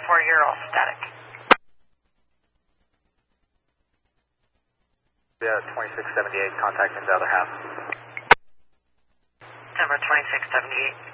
4, you're all static. Yeah, 2678, contacting the other half. Denver 2678.